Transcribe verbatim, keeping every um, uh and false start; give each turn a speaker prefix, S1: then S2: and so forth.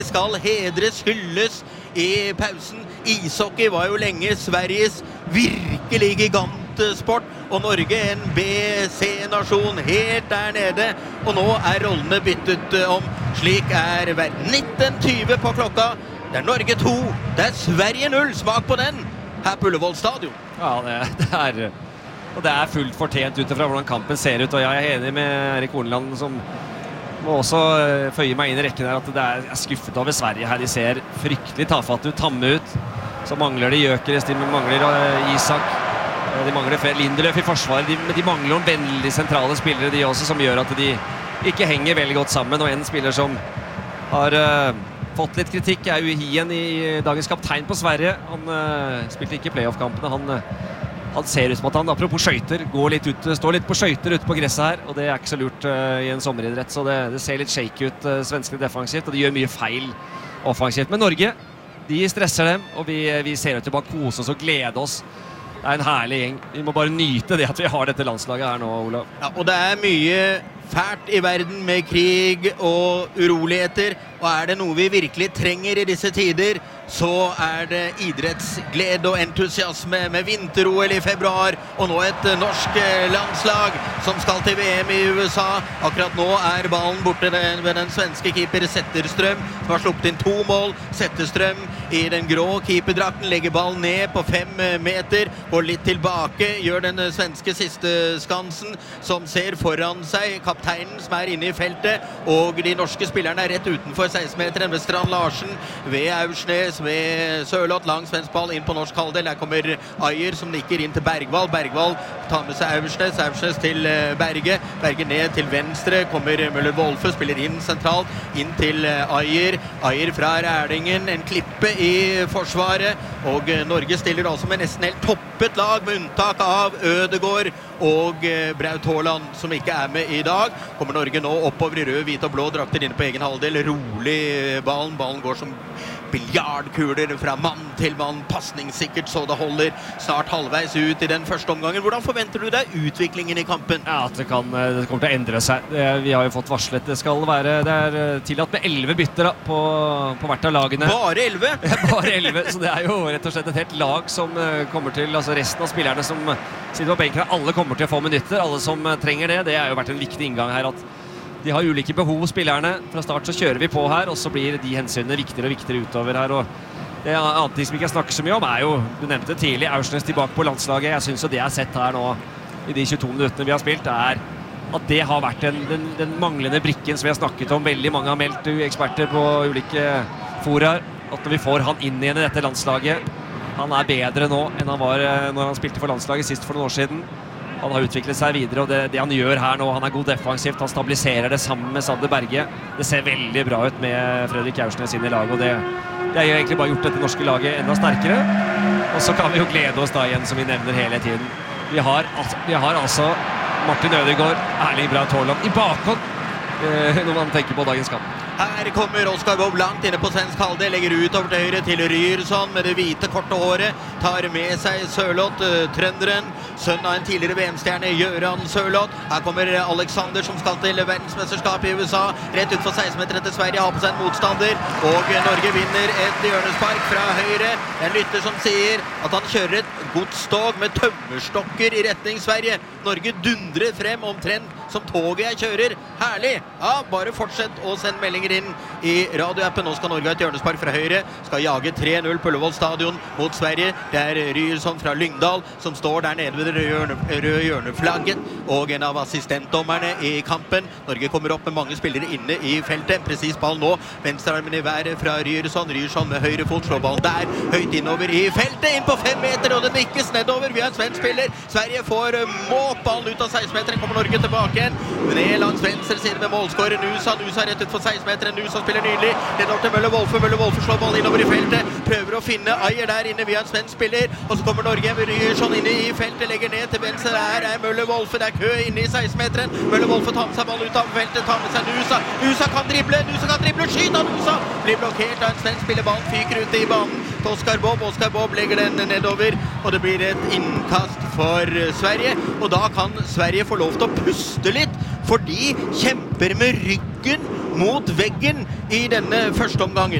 S1: skal hedres, hylles i pausen. Ishockey var jo lenge Sveriges virkelig gigantsport, og Norge en B C-nasjon helt der nede, og nå er rollene byttet om. Slik er verden. nitten tyve på klokka. Det er Norge to, det er Sverige null. Smak på den her på Ullevål stadion.
S2: Ja, det, det er og det er fullt fortjent utifra hvordan kampen ser ut, og jeg er enig med Erik Horneland som må også føye meg inn i rekken her at det er skuffet over Sverige her. De ser fryktelig tafatt ut, tamme ut. Så mangler de Gjøkeres, de mangler Isak, de mangler Lindelöf i forsvaret, de, de mangler noen veldig sentrale spillere de også, som gjør at de ikke henger veldig godt sammen. Og en spiller som har uh, fått litt kritikk er jo Hien i dagens kaptein på Sverige. Han uh, spilte ikke playoff-kampene, han uh, Han ser ut som at han, apropos skøyter, går litt ut, står litt på skøyter ute på gresset her, og det er ikke så lurt uh, i en sommeridrett, så det, det ser litt shake ut, uh, svenskene defensivt, og de gjør mye feil offensivt. Men Norge, de stresser dem, og vi, vi ser ut til å bare kose oss og glede oss. Det er en herlig gjeng. Vi må bare nyte det at vi har dette landslaget her nå, Olav.
S1: Ja, og det er mye fælt i verden med krig og uroligheter, og er det noe vi virkelig trenger i disse tider, så er det idrettsglede og entusiasme med vinter-O L i februar, og nå et norsk landslag som skal til V M i U S A. Akkurat nå er ballen borte ved den svenske keeper Zetterström, som har sluppet inn to mål. Zetterström i den grå keeperdrakten legger ballen ned på fem meter, går litt tilbake, gjør den svenske siste skansen, som ser foran seg kapteinen som er inne i feltet, og de norske spillerne er rett utenfor seksten-meteren ved Strand Larsen, ved Aursnes, ved Sørloth, lang svensk ball inn på norsk halvdel. Der kommer Ajer som nikker inn til Bergvall. Bergvall tar med seg Aursnes, Aursnes til Berge, Berge ned til venstre, kommer Møller Wolfe, spiller inn sentralt, inn til Ajer, Ajer fra Rælingen, en klippe i forsvaret, og Norge stiller også med nesten helt toppet lag, med unntak av Ødegård og Braut Haaland, som ikke er med i dag. Kommer Norge nå oppover i rød, hvit og blå, drakter inn på egen halvdel, rolig ballen, ballen går som biljardkuler fra mann til mann, passningssikkert så det holder, snart halvveis ut i den første omgangen. Hvordan forventer du deg utviklingen i kampen?
S2: Ja, at det, kan, det kommer til å endre seg. Det, vi har jo fått varslet, det skal være, det er tillatt med elleve bytter da, på, på hvert av lagene.
S1: Bare elleve?
S2: Bare elleve, så det er jo rett og slett et helt lag som kommer til, altså resten av spillerne som sitter på benken, alle kommer til å få minutter, alle som trenger det. Det har jo vært en viktig inngang her, at de har ulike behov, spillerne. Fra start så kjører vi på her, og så blir de hensynene viktigere og viktigere utover her. Og det andre ting som ikke jeg snakker så mye om er jo, du nevnte tidlig, Aursnes tilbake på landslaget. Jeg synes jo det jeg har sett her nå i de tjueto minuttene vi har spilt, er at det har vært den, den, den manglende brikken som vi har snakket om. Veldig mange har meldt eksperter på ulike foraer, at når vi får han inn igjen i dette landslaget, han er bedre nå enn han var når han spilte for landslaget sist for noen år siden. Han har utviklet seg videre, og det, det han gjør her nå, han er god defensivt, han stabiliserer det sammen med Sander Berge. Det ser veldig bra ut med Fredrik Aursnes inn i laget, og det, det har egentlig bare gjort dette norske laget enda sterkere. Og så kan vi jo glede oss da igjen, som vi nevner hele tiden. Vi har, vi har altså Martin Ødegaard, Erling Braut Haaland i bakhånd, eh, når man tenker på dagens kamp.
S1: Her kommer Oskar Bob langt inne på svensk halvdel, legger ut over til høyre til Ryerson med det hvite korte håret, tar med seg Sørloth, trønderen, sønn av en tidligere V M-stjerne, Göran Sørloth. Her kommer Alexander som skal til verdensmesterskap i U S A, rett ut for seksten-meteren til Sverige, har på seg en motstander, og Norge vinner et hjørnespark fra høyre. En lytter som sier at han kjører et godstog med tømmerstokker i retning Sverige. Norge dundrer frem omtrent som toget jeg kjører. Herlig! Ja, bare fortsett å sende meldinger inn i radioappen. Nå skal Norge ha et hjørnespark fra høyre, skal jage tre null på Ullevål stadion mot Sverige. Det er Ryerson fra Lyngdal som står der nede ved det røde, hjørne, røde hjørneflagget, og en av assistentdommerne i kampen. Norge kommer opp med mange spillere inne i feltet. En presis ball nå, venstrearmen i været fra Ryerson. Ryerson med høyre fot, slår ballen der, høyt innover i feltet, inn på fem meter, og det nikkes nedover. Vi har en svensk spiller. Sverige får måp ballen ut av seksten-meteren, kommer Norge tilbake igjen. Ned langs venstre side med målskårer Nusa. Nusa rett ut for seksten-meteren. Nusa spiller nydelig. Nedover til Møller Wolfe. Møller Wolfe slår ballen innover i feltet. Prøver å finne Ajer der inne via en svensk spiller. Og så kommer Norge med Ryerson inne i feltet. Legger ned til venstre. Der er Møller Wolfe. Det er kø inne i seksten-meteren. Møller Wolfe tar med seg ballen ut av feltet. Tar med seg Nusa. Nusa kan drible. Nusa kan drible. Skyt av Nusa. Blir blokkert av en svensk spiller. Ballen fyker ut i banen til Oskar Bob. Oskar Bob legger den nedover. Og det blir et innkast for Sverige. Og da kan Sverige få lov til å puste litt, for de kjemper med ryggen mot veggen i denne første omgangen.